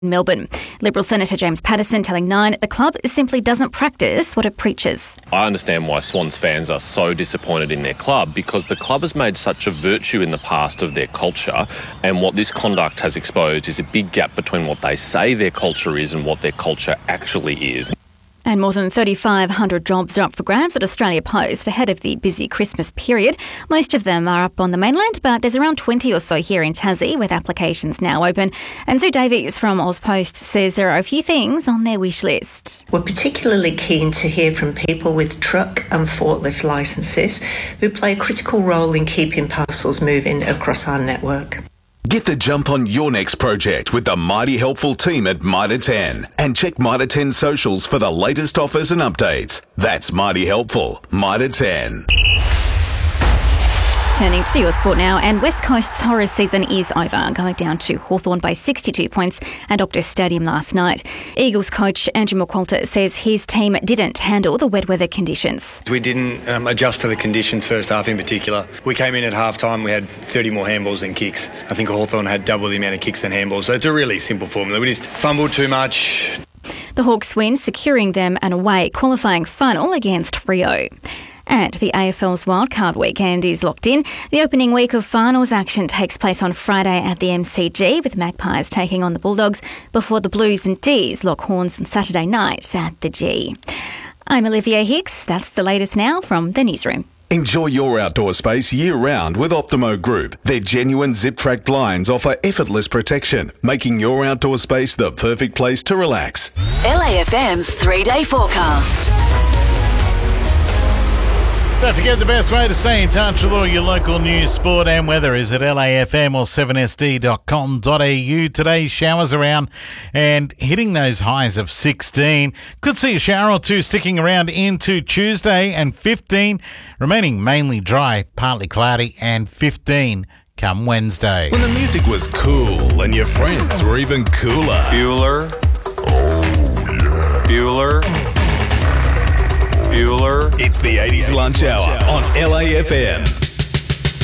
Melbourne. Liberal Senator James Patterson telling Nine the club simply doesn't practice what it preaches. I understand why Swans fans are so disappointed in their club, because the club has made such a virtue in the past of their culture, and what this conduct has exposed is a big gap between what they say their culture is and what their culture actually is. And more than 3,500 jobs are up for grabs at Australia Post ahead of the busy Christmas period. Most of them are up on the mainland, but there's around 20 or so here in Tassie, with applications now open. And Sue Davies from AusPost says there are a few things on their wish list. We're particularly keen to hear from people with truck and forklift licences who play a critical role in keeping parcels moving across our network. Get the jump on your next project with the mighty helpful team at Mitre 10 and check Mitre 10 socials for the latest offers and updates. That's mighty helpful. Mitre 10. Turning to your sport now, and West Coast's horror season is over, going down to Hawthorn by 62 points at Optus Stadium last night. Eagles coach Andrew McQualter says his team didn't handle the wet weather conditions. We didn't adjust to the conditions first half in particular. We came in at half time, we had 30 more handballs than kicks. I think Hawthorn had double the amount of kicks than handballs, so it's a really simple formula. We just fumbled too much. The Hawks win, securing them an away qualifying final against Freo. And the AFL's wildcard weekend is locked in. The opening week of finals action takes place on Friday at the MCG, with Magpies taking on the Bulldogs before the Blues and D's lock horns on Saturday night at the G. I'm Olivia Hicks. That's the latest now from the newsroom. Enjoy your outdoor space year-round with Optimo Group. Their genuine zip-track blinds offer effortless protection, making your outdoor space the perfect place to relax. LAFM's 3-day forecast. Don't forget, the best way to stay in touch with all your local news, sport and weather is at LAFM or 7sd.com.au. Today's showers around and hitting those highs of 16. Could see a shower or two sticking around into Tuesday, and 15, remaining mainly dry, partly cloudy, and 15 come Wednesday. When the music was cool and your friends were even cooler. Bueller. Oh, yeah. Bueller. It's the 80s lunch hour on LAFM.